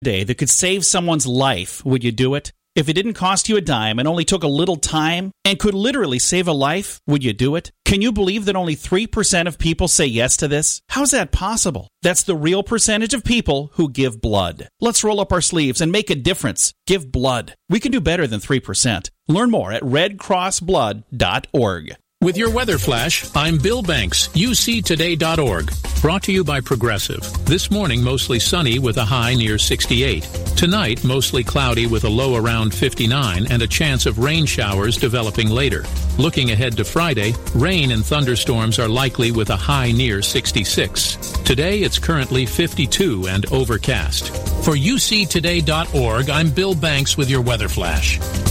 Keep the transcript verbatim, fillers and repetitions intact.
day that could save someone's life, would you do it? If it didn't cost you a dime and only took a little time and could literally save a life, would you do it? Can you believe that only three percent of people say yes to this? How's that possible? That's the real percentage of people who give blood. Let's roll up our sleeves and make a difference. Give blood. We can do better than three percent. Learn more at red cross blood dot org. With your weather flash, I'm Bill Banks, U C today dot org. Brought to you by Progressive. This morning, mostly sunny with a high near sixty-eight. Tonight, mostly cloudy with a low around fifty-nine and a chance of rain showers developing later. Looking ahead to Friday, rain and thunderstorms are likely with a high near sixty-six. Today, it's currently fifty-two and overcast. For U C today dot org, I'm Bill Banks with your weather flash.